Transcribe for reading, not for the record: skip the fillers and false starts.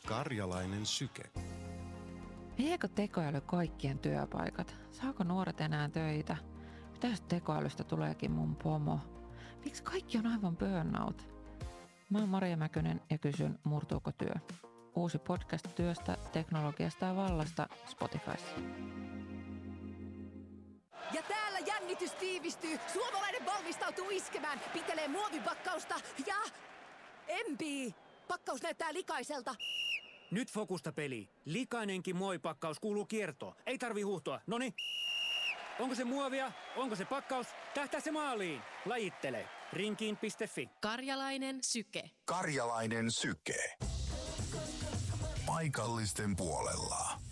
Karjalainen syke. Viekö tekoäly kaikkien työpaikat? Saako nuoret enää töitä? Mitä jos tekoälystä tuleekin mun pomo? Miksi kaikki on aivan burnout? Mä oon Maria Mäkynen ja kysyn, murtuuko työ? Uusi podcast työstä, teknologiasta ja vallasta Spotifyssa. Ja täällä jännitys tiivistyy. Suomalainen valmistautuu iskemään. Pitelee muovipakkausta ja empii. Pakkaus näyttää likaiselta. Nyt fokusta peli. Likainenkin muovipakkaus kuuluu kiertoon. Ei tarvi huuhtoa. Noniin. Onko se muovia? Onko se pakkaus? Tähtää se maaliin. Lajittele. Rinkiin.fi. Karjalainen syke. Karjalainen syke. Paikallisten puolella.